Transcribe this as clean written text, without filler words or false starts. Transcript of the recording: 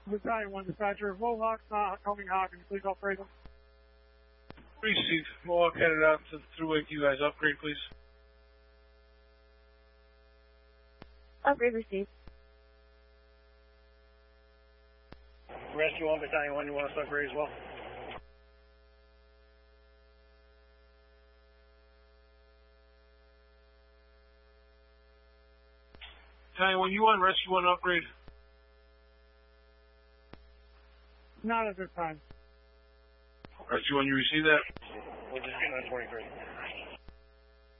Battalion 1 dispatcher, Mohawk, coming Hawk, and please operate them. Received. Mohawk headed out to the thruway. Can you guys upgrade, please? Upgrade received. Rescue 1, Battalion 1, you want us to upgrade as well? Battalion 1, you want Rescue 1 upgrade? Not at this time. Rescue 1, you receive that? We're just getting on 23.